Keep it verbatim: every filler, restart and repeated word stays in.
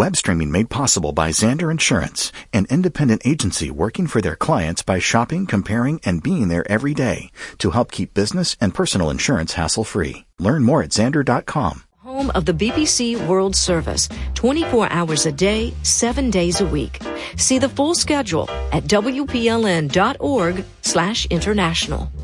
Web streaming made possible by Zander Insurance, an independent agency working for their clients by shopping, comparing, and being there every day to help keep business and personal insurance hassle-free. Learn more at Zander dot com. Home of the B B C World Service, twenty-four hours a day, seven days a week. See the full schedule at W P L N dot org slash international.